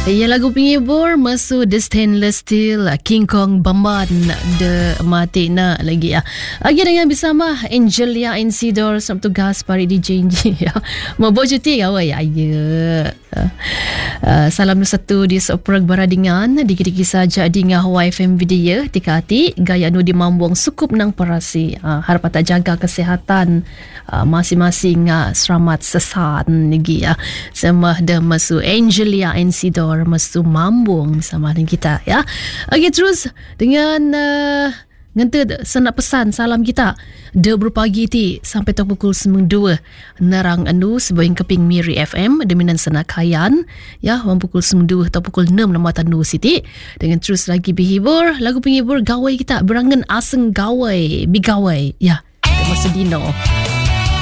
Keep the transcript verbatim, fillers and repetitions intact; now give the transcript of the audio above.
Ya, lagu penghibur masuk The Stainless Steel, King Kong Bamban de mati nak lagi ya. Lagi dengan bersama Angelia Insidor sama tugas pari D J ya. Mau bawa cuti kau ya. Ya. Uh, salam nu satu di seoprek baradingan dikit-dikit saja di ngah Y F M video tikati gaya nu di mambung sukup nang parasi. Uh, harap tak jaga kesihatan uh, masing-masing uh, selamat sesan lagi ya. Sama dah masuk Angelia Insidor masuk mambung bersama dengan kita ya. Okey, terus dengan uh, ngente senak pesan salam kita de berpagi ti sampai tok pukul sembilan dua narang anu sebayang keping Miri F M deminan senak kayan ya wang pukul sembilan dua atau pukul enam nama tanu siti dengan terus lagi berhibur lagu penghibur gawai kita berangan aseng gawai bigawai ya masa dino.